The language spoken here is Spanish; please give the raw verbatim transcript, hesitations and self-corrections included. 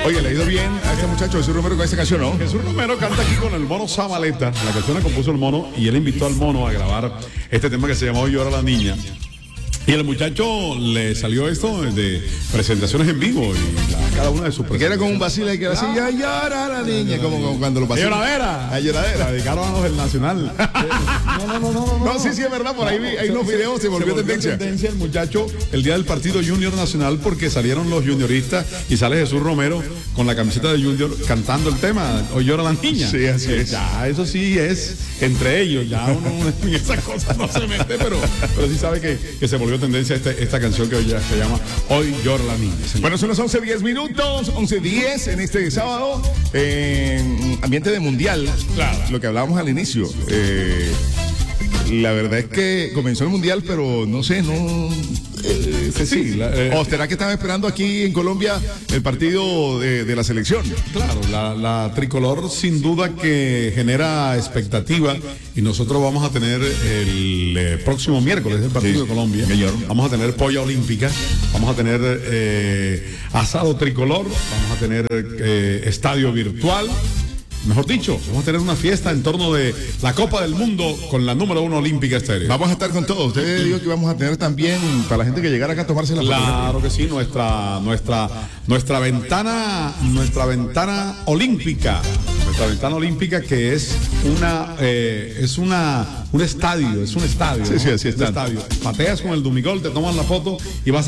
Oye, le ha ido bien a este muchacho Jesús Romero con esta canción, ¿no? Jesús Romero canta aquí con el mono Zabaleta. La canción la compuso el mono y él invitó al mono a grabar este tema que se llamó Llora la Niña. Y al muchacho le salió esto de presentaciones en vivo y la, cada una de sus presentaciones. Que era como un vacile y que era así, ya llora la niña, como, como cuando lo pasó. ¡Lloradera! ¡A lloradera! La dedicaron a los del Nacional. No, no, no, no, no. No, sí, sí, es verdad, por ahí vi, hay unos videos, se volvió, se volvió tendencia. tendencia el muchacho el día del partido Junior Nacional porque salieron los junioristas y sale Jesús Romero con la camiseta de Junior cantando el tema, Hoy llora la niña. Sí, así es. Ya, eso sí es entre ellos, ya uno en esas cosas no se mete, pero, pero sí sabe que, que se volvió tendencia este, esta canción que hoy ya se llama Hoy llora la niña. Señor. Bueno, son las once diez minutos, once diez en este sábado, en ambiente de mundial, claro. Lo que hablábamos al inicio. Eh, la verdad es que comenzó el mundial, pero no sé, no... Eh, sí, sí. La, eh, ¿O será que están esperando aquí en Colombia el partido de, de la selección? Claro, la, la tricolor sin duda que genera expectativa y nosotros vamos a tener el eh, próximo miércoles el partido sí, de Colombia. Señor. Vamos a tener polla olímpica, vamos a tener eh, asado tricolor, vamos a tener eh, estadio virtual. Mejor dicho, vamos a tener una fiesta en torno de la Copa del Mundo con la número uno olímpica estéreo. Vamos a estar con todos. Ustedes digo que vamos a tener también para la gente que llegara acá a tomarse la foto. Claro que sí, nuestra, nuestra, nuestra ventana, nuestra ventana olímpica. Nuestra ventana olímpica que es una, eh, es una, un estadio, es un estadio. Sí, ¿no? sí, así es está. Un estadio. Pateas con el Dumigol, te toman la foto y vas a